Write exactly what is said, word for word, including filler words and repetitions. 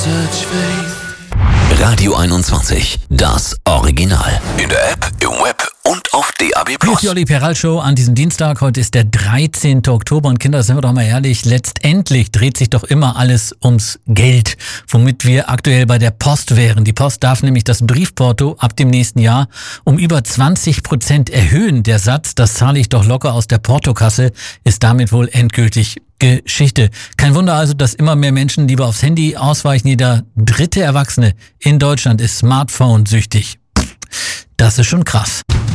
such faith. Radio einundzwanzig, das Original. In der App, im Web und auf D A B Hier Plus. ist die Olli Peral Show an diesem Dienstag. Heute ist der dreizehnte Oktober und Kinder, sind wir doch mal ehrlich, letztendlich dreht sich doch immer alles ums Geld, womit wir aktuell bei der Post wären. Die Post darf nämlich das Briefporto ab dem nächsten Jahr um über zwanzig Prozent erhöhen. Der Satz, das zahle ich doch locker aus der Portokasse, ist damit wohl endgültig Geschichte. Kein Wunder also, dass immer mehr Menschen lieber aufs Handy ausweichen. Jeder dritte Erwachsene in Deutschland ist Smartphone-süchtig. Das ist schon krass.